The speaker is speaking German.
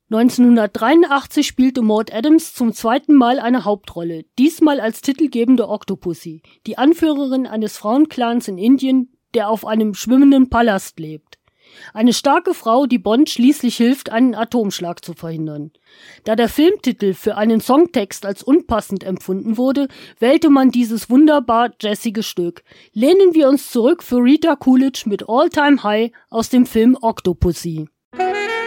1983 spielte Maud Adams zum zweiten Mal eine Hauptrolle, diesmal als titelgebende Octopussy, die Anführerin eines Frauenclans in Indien, der auf einem schwimmenden Palast lebt. Eine starke Frau, die Bond schließlich hilft, einen Atomschlag zu verhindern. Da der Filmtitel für einen Songtext als unpassend empfunden wurde, wählte man dieses wunderbar jazzige Stück. Lehnen wir uns zurück für Rita Coolidge mit All Time High aus dem Film Octopussy.